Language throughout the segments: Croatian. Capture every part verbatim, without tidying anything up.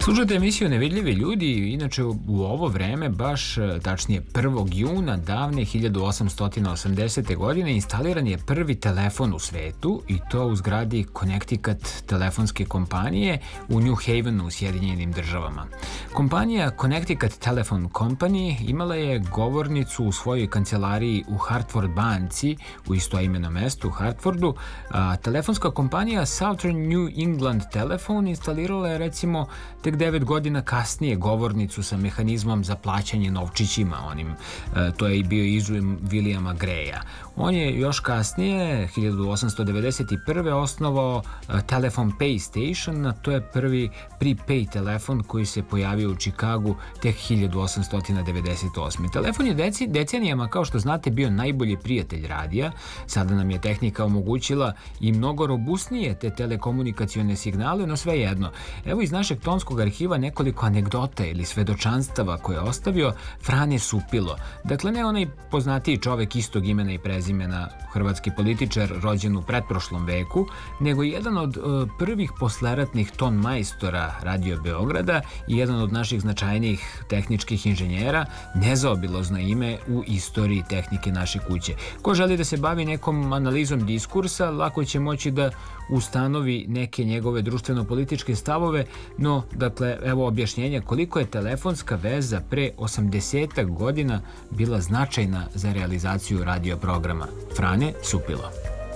Slušajte emisiju Nevidljivi ljudi, inače u ovo vreme, baš tačnije prvog juna davne hiljadu osamsto osamdesete. godine instaliran je prvi telefon u svetu i to u zgradi Connecticut telefonske kompanije u New Havenu u Sjedinjenim državama. Kompanija Connecticut Telephone Company imala je govornicu u svojoj kancelariji u Hartford banci u istoimenom mestu u Hartfordu. A telefonska kompanija Southern New England Telephone instalirala je recimo tek devet godina kasnije govornicu sa mehanizmom za plaćanje novčićima, onim, to je i bio izum Williama Greya. On je još kasnije, hiljadu osamsto devedeset prve. osnovao Telephone Pay Station, a to je prvi prepaid telefon koji se pojavio u Čikagu tek hiljadu osamsto devedeset osme. Telefon je deci, decenijama, kao što znate, bio najbolji prijatelj radija. Sada nam je tehnika omogućila i mnogo robustnije te telekomunikacione signale, no svejedno. Evo iz našeg tonskog arhiva nekoliko anegdota ili svedočanstava koje je ostavio Frane Supilo. Dakle, ne onaj poznatiji čovek istog imena i prezimena, hrvatski političar rođen u pretprošlom veku, nego jedan od uh, prvih posleratnih ton majstora Radio Beograda i jedan od naših značajnijih tehničkih inženjera, nezaobilazno ime u istoriji tehnike naše kuće. Ko želi da se bavi nekom analizom diskursa, lako će moći da ustanovi neke njegove društveno-političke stavove, no, dakle, evo objašnjenja koliko je telefonska veza pre osamdesetak godina bila značajna za realizaciju radio programa. Frane Supilo.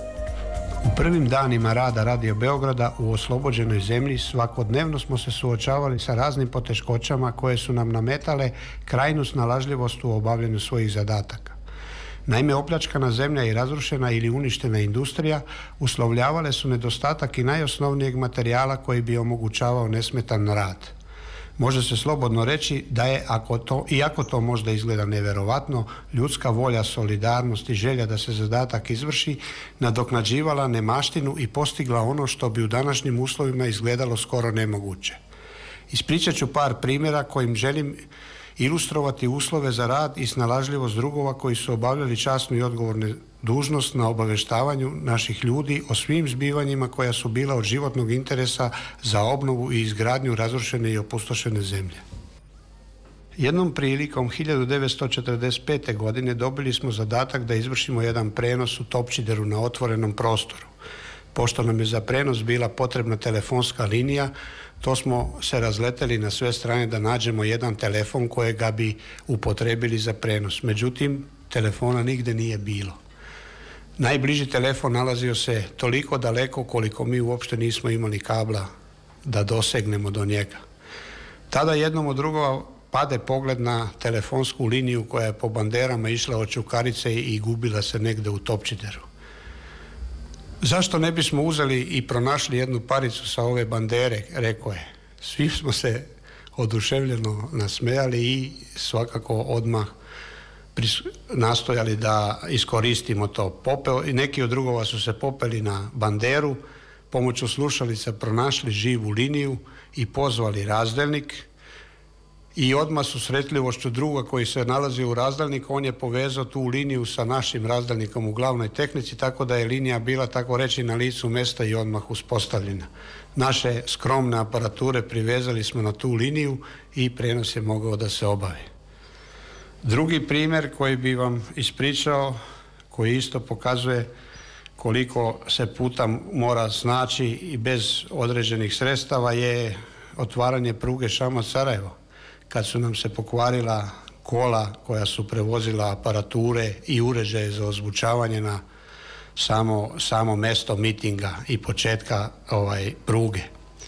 U prvim danima rada Radio Beograda u oslobođenoj zemlji svakodnevno smo se suočavali sa raznim poteškoćama koje su nam nametale krajnju snalažljivost u obavljanju svojih zadataka. Naime, opljačkana zemlja i razrušena ili uništena industrija uslovljavale su nedostatak i najosnovnijeg materijala koji bi omogućavao nesmetan rad. Može se slobodno reći da je, ako to, iako to možda izgleda neverovatno, ljudska volja, solidarnost i želja da se zadatak izvrši nadoknađivala nemaštinu i postigla ono što bi u današnjim uslovima izgledalo skoro nemoguće. Ispričat ću par primjera kojim želim ilustrovati uslove za rad i snalažljivost drugova koji su obavljali časnu i odgovornu dužnost na obaveštavanju naših ljudi o svim zbivanjima koja su bila od životnog interesa za obnovu i izgradnju razrušene i opustošene zemlje. Jednom prilikom hiljadu devetsto četrdeset pete. godine dobili smo zadatak da izvršimo jedan prenos u Topčideru na otvorenom prostoru. Pošto nam je za prenos bila potrebna telefonska linija, to smo se razleteli na sve strane da nađemo jedan telefon kojega bi upotrebili za prenos. Međutim, telefona nigde nije bilo. Najbliži telefon nalazio se toliko daleko koliko mi uopšte nismo imali kabla da dosegnemo do njega. Tada jednom od drugova pade pogled na telefonsku liniju koja je po banderama išla od Čukarice i gubila se negde u Topčideru. Zašto ne bismo uzeli i pronašli jednu paricu sa ove bandere, rekao je. Svi smo se oduševljeno nasmejali i svakako odmah nastojali da iskoristimo to. Popeo, i neki od drugova su se popeli na banderu, pomoću slušalica pronašli živu liniju i pozvali razdjelnik i odmah su sretljivošću druga koji se nalazi u razdjelniku, on je povezao tu liniju sa našim razdjelnikom u glavnoj tehnici, tako da je linija bila, tako reći, na licu mesta i odmah uspostavljena. Naše skromne aparature privezali smo na tu liniju i prenos je mogao da se obavi. Drugi primjer koji bi vam ispričao, koji isto pokazuje koliko se puta mora snaći i bez određenih sredstava, je otvaranje pruge Šamac-Sarajevo. Kad su nam se pokvarila kola koja su prevozila aparature i uređaje za ozvučavanje na samo, samo mesto mitinga i početka ovaj, pruge.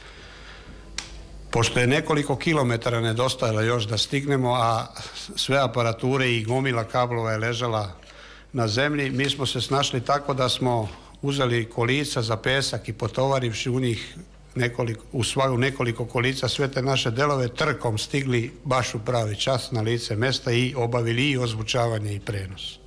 Pošto je nekoliko kilometara nedostajalo još da stignemo, a sve aparature i gomila kablova je ležala na zemlji, mi smo se snašli tako da smo uzeli kolica za pesak i potovarivši u njih nekoliko, u svaku nekoliko kolica sve te naše delove trkom stigli baš u pravi čas na lice mesta i obavili i ozvučavanje i prenos.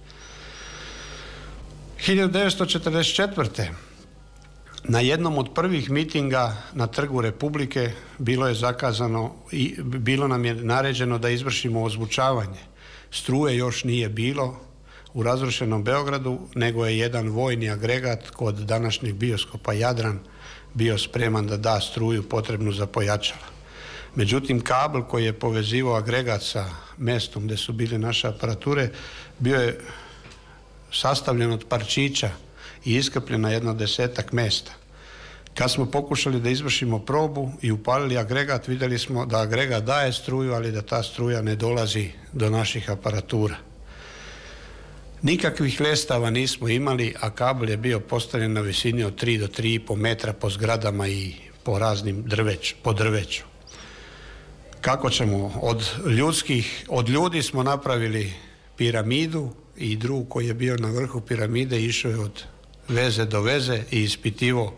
hiljadu devetsto četrdeset četvrte. na jednom od prvih mitinga na Trgu Republike bilo je zakazano i bilo nam je naređeno da izvršimo ozvučavanje. Struje još nije bilo u razrušenom Beogradu, nego je jedan vojni agregat kod današnjeg bioskopa Jadran bio spreman da da struju potrebnu za pojačala. Međutim, kabel koji je povezivao agregat sa mestom gdje su bile naše aparature bio je sastavljen od parčića i iskrpljen na jedno desetak mesta. Kad smo pokušali da izvršimo probu i upalili agregat, vidjeli smo da agregat daje struju, ali da ta struja ne dolazi do naših aparatura. Nikakvih lestava nismo imali, a kabel je bio postavljen na visini od tri do tri i pol metra po zgradama i po raznim drveć, po drveću. Kako ćemo? Od ljudskih, od ljudi smo napravili piramidu i drug koji je bio na vrhu piramide išao je od veze do veze i ispitivo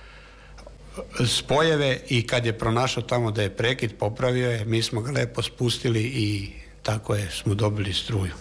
spojeve i kad je pronašao tamo da je prekid, popravio je, mi smo ga lepo spustili i tako je smo dobili struju.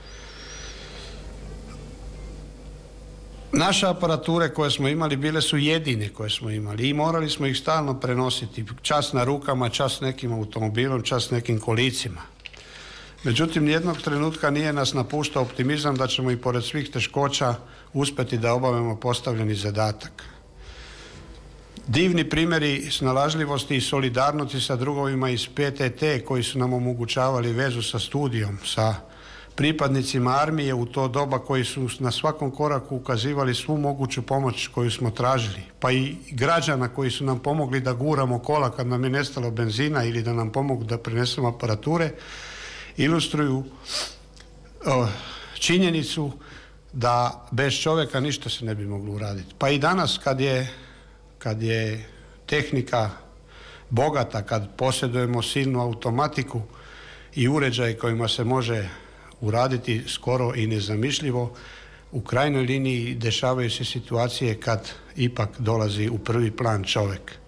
Naše aparature koje smo imali bile su jedine koje smo imali i morali smo ih stalno prenositi, čas na rukama, čas nekim automobilom, čas nekim kolicima. Međutim, nijednog trenutka nije nas napuštao optimizam da ćemo i pored svih teškoća uspjeti da obavimo postavljeni zadatak. Divni primjeri snalažljivosti i solidarnosti sa drugovima iz P T T koji su nam omogućavali vezu sa studijom, sa pripadnicima armije u to doba koji su na svakom koraku ukazivali svu moguću pomoć koju smo tražili, pa i građana koji su nam pomogli da guramo kola kad nam je nestalo benzina ili da nam pomogu da prinesemo aparature, ilustruju o, činjenicu da bez čovjeka ništa se ne bi moglo uraditi. Pa i danas kad je, kad je tehnika bogata, kad posjedujemo silnu automatiku i uređaj kojima se može uraditi skoro i nezamišljivo, u krajnjoj liniji dešavaju se situacije kad ipak dolazi u prvi plan čovjek.